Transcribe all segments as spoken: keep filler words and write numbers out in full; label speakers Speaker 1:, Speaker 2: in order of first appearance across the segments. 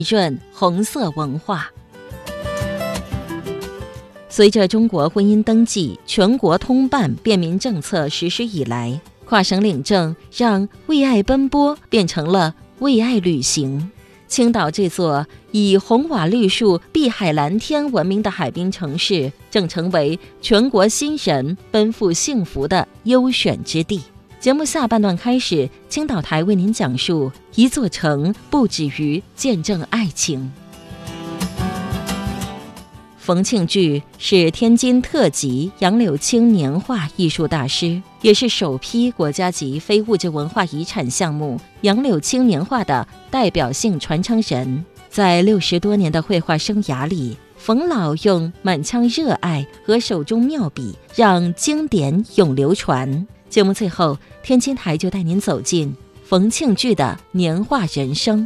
Speaker 1: 润红色文化。随着中国婚姻登记、全国通办便民政策实施以来，跨省领证让为爱奔波变成了为爱旅行。青岛这座以红瓦绿树、碧海蓝天闻名的海滨城市，正成为全国新人奔赴幸福的优选之地。节目下半段开始，青岛台为您讲述一座城不止于见证爱情。冯庆聚是天津特级杨柳青年画艺术大师，也是首批国家级非物质文化遗产项目杨柳青年画的代表性传承人。在六十多年的绘画生涯里，冯老用满腔热爱和手中妙笔，让经典永流传。节目最后，天津台就带您走进冯庆聚的年画人生。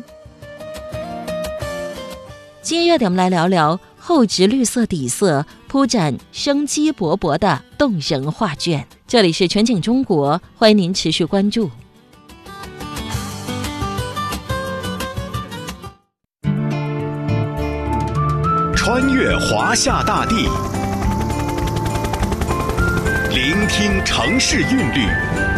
Speaker 1: 今日热点，我们来聊聊厚植绿色底色铺展生机勃勃的动人画卷。这里是全景中国，欢迎您持续关注。
Speaker 2: 穿越华夏大地，聆听城市韵律，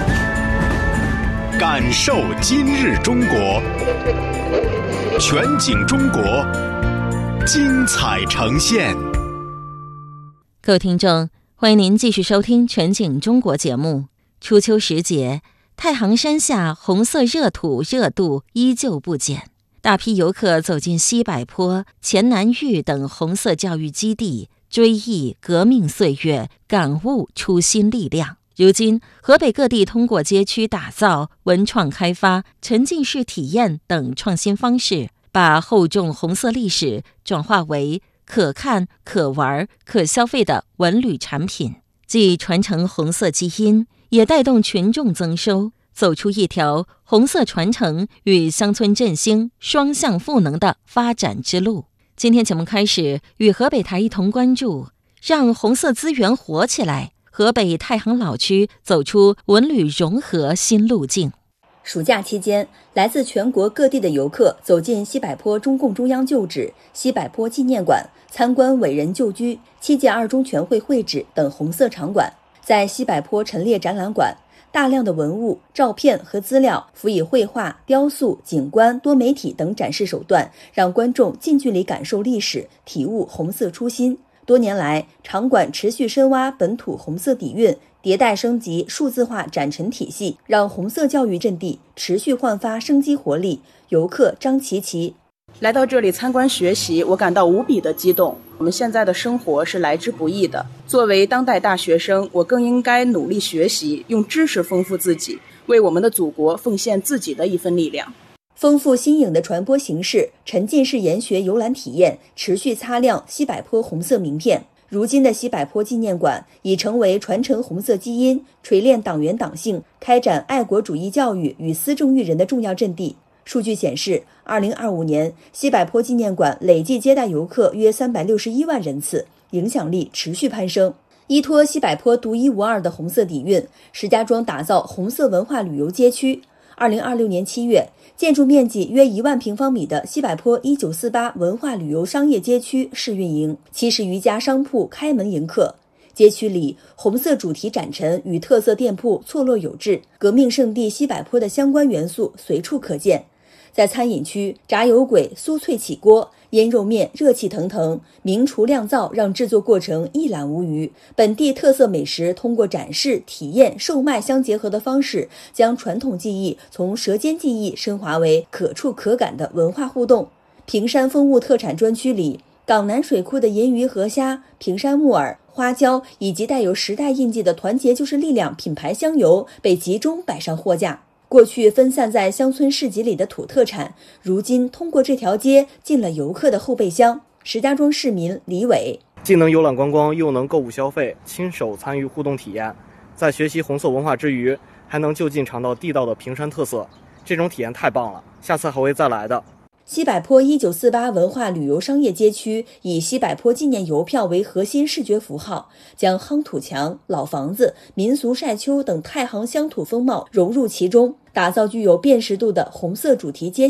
Speaker 2: 感受今日中国。全景中国，精彩呈现。
Speaker 1: 各位听众，欢迎您继续收听全景中国节目。初秋时节，太行山下红色热土热度依旧不减，大批游客走进西柏坡、钱南峪等红色教育基地，追忆革命岁月，感悟初心力量。如今，河北各地通过街区打造、文创开发、沉浸式体验等创新方式，把厚重红色历史转化为可看、可玩、可消费的文旅产品，既传承红色基因，也带动群众增收，走出一条红色传承与乡村振兴双向赋能的发展之路。今天节目开始，与河北台一同关注，让红色资源活起来。河北太行老区走出文旅融合新路径。
Speaker 3: 暑假期间，来自全国各地的游客走进西柏坡中共中央旧址、西柏坡纪念馆，参观伟人旧居、七届二中全会会址等红色场馆。在西柏坡陈列展览馆，大量的文物、照片和资料辅以绘画、雕塑、景观、多媒体等展示手段，让观众近距离感受历史，体悟红色初心。多年来，场馆持续深挖本土红色底蕴，迭代升级数字化展陈体系，让红色教育阵地持续焕发生机活力。游客张琪琪
Speaker 4: 来到这里参观学习，我感到无比的激动。我们现在的生活是来之不易的，作为当代大学生，我更应该努力学习，用知识丰富自己，为我们的祖国奉献自己的一份力量。
Speaker 3: 丰富新颖的传播形式，沉浸式研学游览体验，持续擦亮西柏坡红色名片。如今的西柏坡纪念馆已成为传承红色基因、锤炼党员党性、开展爱国主义教育与思政育人的重要阵地。数据显示，二零二五年西柏坡纪念馆累计接待游客约三百六十一万人次，影响力持续攀升。依托西柏坡独一无二的红色底蕴，石家庄打造红色文化旅游街区。二零二六年七月，建筑面积约一万平方米的西柏坡一九四八文化旅游商业街区试运营，七十余家商铺开门迎客。街区里红色主题展陈与特色店铺错落有致，革命圣地西柏坡的相关元素随处可见。在餐饮区，炸油粿酥脆起锅，腌肉面热气腾腾，名厨酿造让制作过程一览无余。本地特色美食通过展示、体验、售卖相结合的方式，将传统技艺从舌尖技艺升华为可触可感的文化互动。平山风物特产专区里，港南水库的银鱼河虾、平山木耳、花椒以及带有时代印记的团结就是力量品牌香油被集中摆上货架。过去分散在乡村市集里的土特产，如今通过这条街进了游客的后备箱。石家庄市民李伟
Speaker 5: 既能游览观光，又能购物消费，亲手参与互动体验，在学习红色文化之余，还能就近尝到地道的平山特色，这种体验太棒了，下次还会再来的。
Speaker 3: 西柏坡一九四八文化旅游商业街区以西柏坡纪念邮票为核心视觉符号，将夯土墙、老房子、民俗晒秋等太行乡土风貌融入其中，打造具有辨识度的红色主题街巷。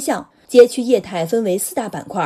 Speaker 3: 街区业态分为四大板块：